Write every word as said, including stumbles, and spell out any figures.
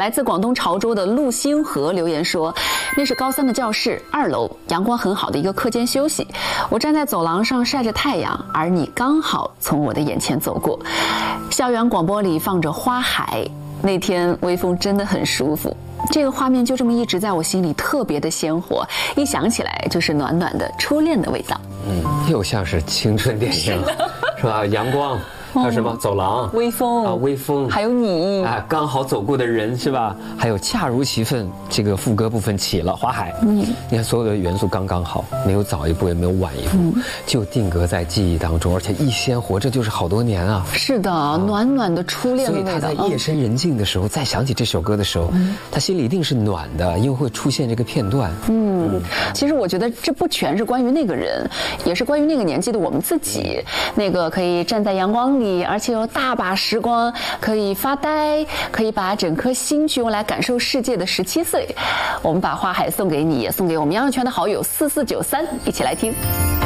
来自广东潮州的陆星河留言说，那是高三的教室二楼，阳光很好的一个课间休息，我站在走廊上晒着太阳，而你刚好从我的眼前走过。校园广播里放着花海，那天微风真的很舒服。这个画面就这么一直在我心里特别的鲜活，一想起来就是暖暖的初恋的味道。 嗯，又像是青春电影，是, 是吧？阳光。还有什么走廊、 微风啊，微风， 还有你啊，刚好走过的人是吧？还有恰如其分，这个副歌部分起了花海，嗯，你看所有的元素刚刚好，没有早一步也没有晚一步，嗯、就定格在记忆当中，而且一鲜活，这就是好多年啊。 是的，啊、暖暖的初恋的味道。 所以他在夜深人静的时候，再想起这首歌的时候，嗯、他心里一定是暖的，因为会出现这个片段。 嗯，嗯其实我觉得这不全是关于那个人，也是关于那个年纪的我们自己，那个可以站在阳光里。而且有大把时光可以发呆，可以把整颗心去用来感受世界的十七岁。我们把花海送给你，也送给我们杨永泉的好友四四九三，一起来听。